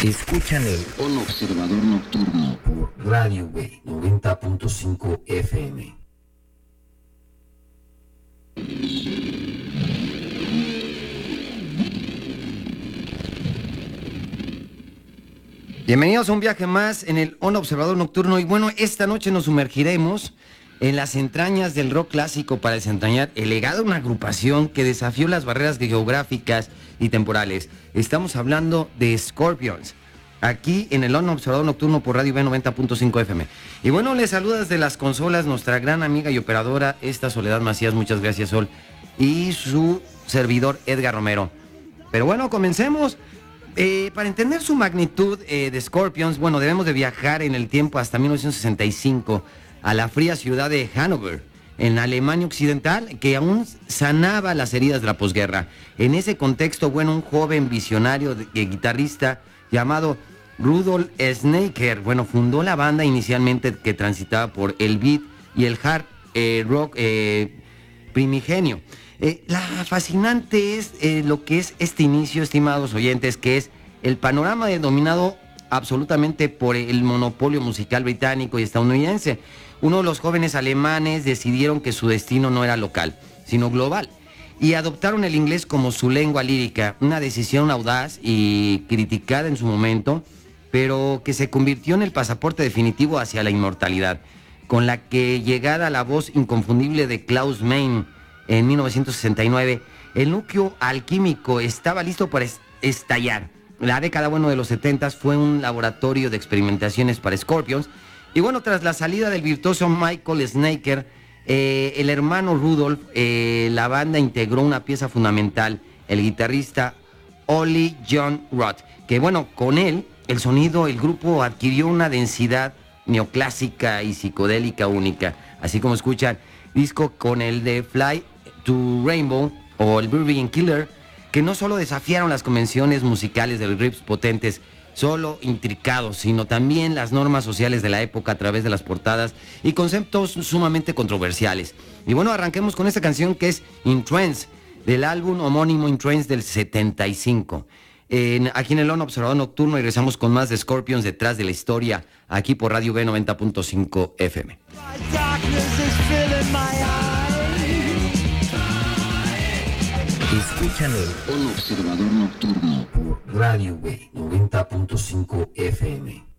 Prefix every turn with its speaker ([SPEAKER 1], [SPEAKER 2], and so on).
[SPEAKER 1] Escuchan el Observador Nocturno por Radio B 90.5 FM.
[SPEAKER 2] Bienvenidos a un viaje más en el Observador Nocturno. Y bueno, esta noche nos sumergiremos en las entrañas del rock clásico para desentrañar el legado de una agrupación que desafió las barreras geográficas y temporales. Estamos hablando de Scorpions, aquí en el Observador Nocturno por Radio B 90.5 FM. Y bueno, les saluda desde las consolas nuestra gran amiga y operadora, Soledad Macías, muchas gracias, Sol, y su servidor, Edgar Romero. Pero bueno, comencemos. Para entender su magnitud de Scorpions, bueno, debemos de viajar en el tiempo hasta 1965 a la fría ciudad de Hannover, en Alemania Occidental, que aún sanaba las heridas de la posguerra. En ese contexto, bueno, un joven visionario guitarrista llamado Rudolf Schenker, bueno, fundó la banda inicialmente que transitaba por el beat y el hard rock primigenio. La fascinante es lo que es este inicio, estimados oyentes, que es el panorama dominado absolutamente por el monopolio musical británico y estadounidense. Uno de los jóvenes alemanes decidieron que su destino no era local, sino global, y adoptaron el inglés como su lengua lírica, una decisión audaz y criticada en su momento, pero que se convirtió en el pasaporte definitivo hacia la inmortalidad, con la que, llegada la voz inconfundible de Klaus Meine en 1969, el núcleo alquímico estaba listo para estallar. La década de los 70 fue un laboratorio de experimentaciones para Scorpions. Y bueno, tras la salida del virtuoso Michael Schenker, el hermano Rudolf, la banda integró una pieza fundamental, el guitarrista Ollie John Roth, que bueno, con él, el grupo adquirió una densidad neoclásica y psicodélica única. Así como escuchan, disco con el de Fly to Rainbow o el Bourbon Killer, que no solo desafiaron las convenciones musicales de los riffs potentes, solo intricados, sino también las normas sociales de la época a través de las portadas y conceptos sumamente controversiales. Y bueno, arranquemos con esta canción que es In Trance, del álbum homónimo In Trance del 75. Aquí en el Observador Nocturno regresamos con más de Scorpions detrás de la historia, aquí por Radio B 90.5 FM.
[SPEAKER 1] Escuchan el Observador Nocturno por Radio B 90.5 FM.